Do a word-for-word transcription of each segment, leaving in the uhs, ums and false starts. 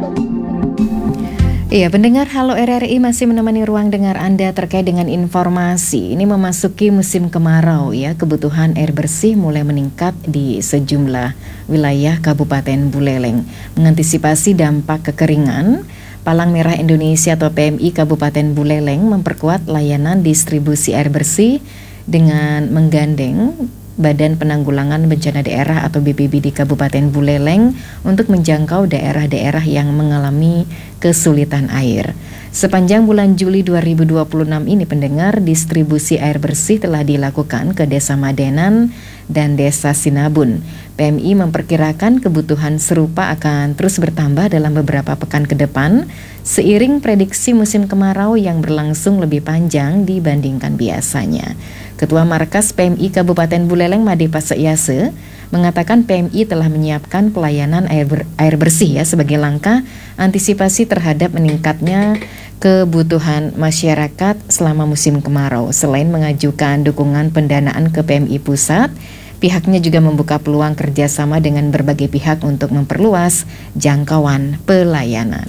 Iya, pendengar Halo R R I masih menemani ruang dengar Anda terkait dengan informasi. Ini memasuki musim kemarau ya, kebutuhan air bersih mulai meningkat di sejumlah wilayah Kabupaten Buleleng. Mengantisipasi dampak kekeringan, Palang Merah Indonesia atau P M I Kabupaten Buleleng memperkuat layanan distribusi air bersih dengan menggandeng Badan Penanggulangan Bencana Daerah atau B P B D Kabupaten Buleleng untuk menjangkau daerah-daerah yang mengalami kesulitan air. Sepanjang bulan Juli dua ribu dua puluh enam ini pendengar, distribusi air bersih telah dilakukan ke Desa Madenan dan Desa Sinabun. P M I memperkirakan kebutuhan serupa akan terus bertambah dalam beberapa pekan ke depan seiring prediksi musim kemarau yang berlangsung lebih panjang dibandingkan biasanya. Ketua Markas P M I Kabupaten Buleleng Made Pasayase mengatakan P M I telah menyiapkan pelayanan air, ber, air bersih ya sebagai langkah antisipasi terhadap meningkatnya kebutuhan masyarakat selama musim kemarau. Selain mengajukan dukungan pendanaan ke P M I Pusat, pihaknya juga membuka peluang kerjasama dengan berbagai pihak untuk memperluas jangkauan pelayanan.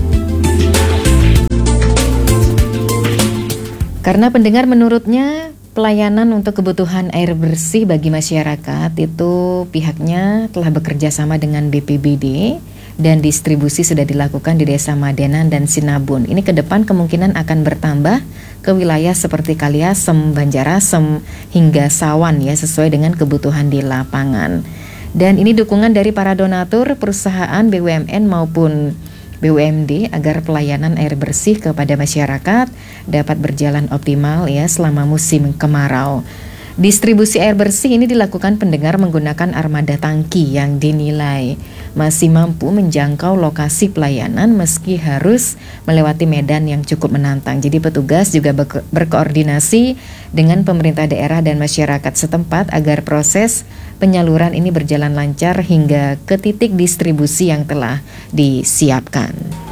Karena pendengar menurutnya pelayanan untuk kebutuhan air bersih bagi masyarakat itu pihaknya telah bekerja sama dengan B P B D dan distribusi sudah dilakukan di Desa Madenan dan Sinabun. Ini ke depan kemungkinan akan bertambah ke wilayah seperti Kaliasem, Banjarasem hingga Sawan ya sesuai dengan kebutuhan di lapangan. Dan ini dukungan dari para donatur, perusahaan B U M N maupun B U M D agar pelayanan air bersih kepada masyarakat dapat berjalan optimal ya selama musim kemarau. Distribusi air bersih ini dilakukan pendengar menggunakan armada tangki yang dinilai masih mampu menjangkau lokasi pelayanan meski harus melewati medan yang cukup menantang. Jadi petugas juga berko- berkoordinasi dengan pemerintah daerah dan masyarakat setempat agar proses penyaluran ini berjalan lancar hingga ke titik distribusi yang telah disiapkan.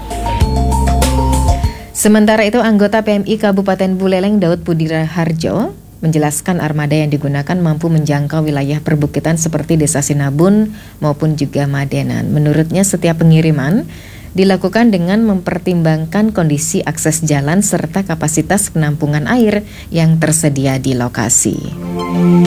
Sementara itu, anggota P M I Kabupaten Buleleng Daud Pudira Harjo menjelaskan armada yang digunakan mampu menjangkau wilayah perbukitan seperti Desa Sinabun maupun juga Madenan. Menurutnya setiap pengiriman dilakukan dengan mempertimbangkan kondisi akses jalan serta kapasitas penampungan air yang tersedia di lokasi.